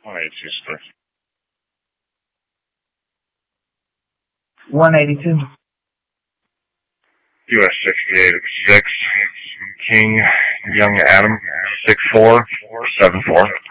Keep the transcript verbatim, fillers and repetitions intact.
one eighty-two, sir. one eighty-two. U S sixty-eight at six. King, Young Adam, six four, seven four.